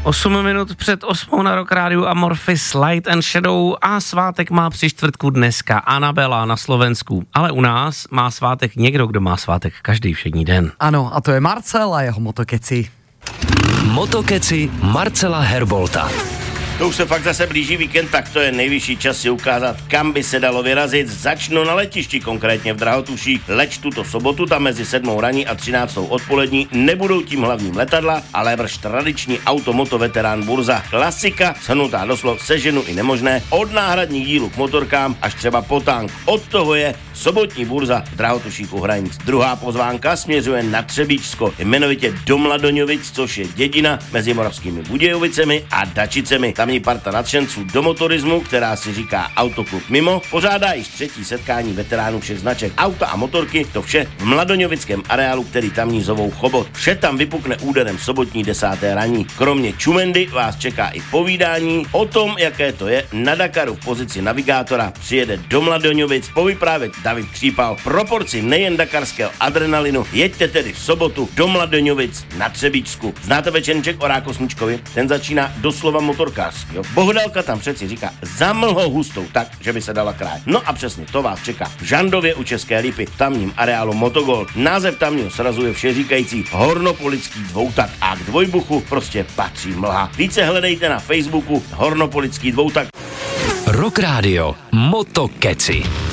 8 minut před 8 na Rock Rádiu Amorphis Light and Shadow a svátek má při čtvrtku dneska Anabela na Slovensku. Ale u nás má svátek někdo, kdo má svátek každý všední den. Ano, a to je Marcel a jeho Motokeci. Motokeci Marcela Herbolta. To už se fakt zase blíží víkend, tak to je nejvyšší čas si ukázat, kam by se dalo vyrazit. Začnu na letišti, konkrétně v Drahotuších, leč tuto sobotu, tam mezi 7 raní a 13 odpolední nebudou tím hlavním letadla, ale vrš tradiční automoto veterán burza. Klasika, shrnutá doslov seženu i nemožné, od náhradních dílů k motorkám až třeba po tank. Od toho je sobotní burza v Drahotuších u hranic. Druhá pozvánka směřuje na Třebíčsko, jmenovitě do Mladoňovic, což je dědina mezi Moravskými Budějovicemi a Dačicemi. Tamní parta nadšenců do motorismu, která si říká Autoklub Mimo, pořádá již 3. setkání veteránů všech značek auta a motorky, to vše v mladoňovickém areálu, který tamní zovou Chobot. Vše tam vypukne úderem sobotní 10. raní. Kromě čumendy vás čeká i povídání o tom, jaké to je na Dakaru v pozici navigátora. Přijede do Mladoňovic povyprávět David Křípal. Proporci nejen dakarského adrenalinu, jeďte tedy v sobotu do Mladoňovic na Třebíčsku. Znáte večerníček o Rákosničkovi? Ten začíná doslova motorkářsky. Bohdalka tam přeci říká zamlho hustou tak, že by se dala krájet. No a přesně to vás čeká v Žandově u České Lípy, v tamním areálu Motogol. Název tamního srazu je všeříkající Hornopolický dvoutak a k dvojbuchu prostě patří mlha. Více hledejte na Facebooku Hornopolický dvoutak. Rock Radio Motokeci.